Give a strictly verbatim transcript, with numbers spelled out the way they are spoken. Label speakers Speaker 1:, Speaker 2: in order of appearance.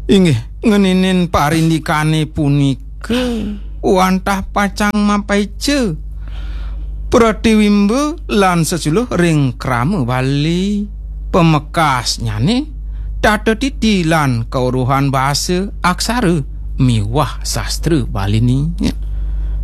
Speaker 1: Inggih ngeninin parindikane punika wantah pacang mapaija Pratiwimba lan sejuluh ring krama Bali pemekas nyane Tatedidi lan kauruhan bahasa aksara miwah sastra Bali ni.